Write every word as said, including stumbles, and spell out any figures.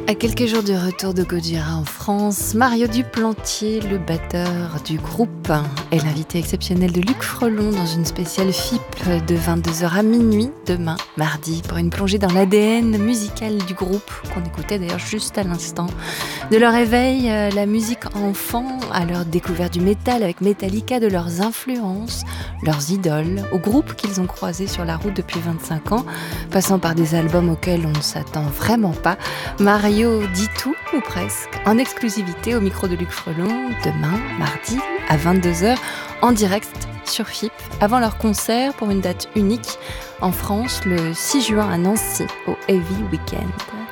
À quelques jours du retour de Gojira en France, Mario Duplantier, le batteur du groupe, est l'invité exceptionnel de Luc Frelon dans une spéciale F I P de vingt-deux heures à minuit demain, mardi, pour une plongée dans l'A D N musical du groupe, qu'on écoutait d'ailleurs juste à l'instant. De leur éveil, la musique enfant, à leur découverte du métal avec Metallica, de leurs influences, leurs idoles, aux groupes qu'ils ont croisés sur la route depuis vingt-cinq ans, passant par des albums auxquels on ne s'attend vraiment pas. Mario dit tout, ou presque, en exclusivité au micro de Luc Frelon, demain, mardi, à vingt-deux heures, en direct sur F I P, avant leur concert pour une date unique en France, le six juin à Nancy, au Heavy Weekend.